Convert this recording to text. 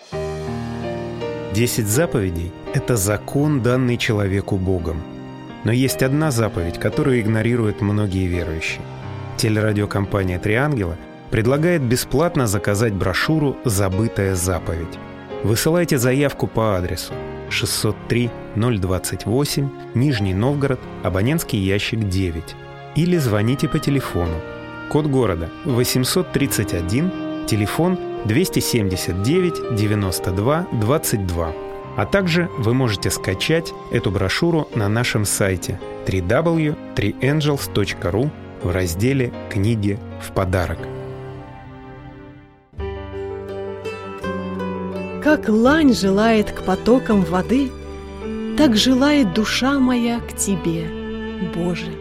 10 заповедей – это закон, данный человеку Богом. Но есть одна заповедь, которую игнорируют многие верующие. Телерадиокомпания «Три ангела» предлагает бесплатно заказать брошюру «Забытая заповедь». Высылайте заявку по адресу 603-028, Нижний Новгород, абонентский ящик 9. Или звоните по телефону. Код города 831, телефон 279 92 22. А также вы можете скачать эту брошюру на нашем сайте www.3angels.ru в разделе «Книги в подарок». Как лань желает к потокам воды, так желает душа моя к Тебе, Боже.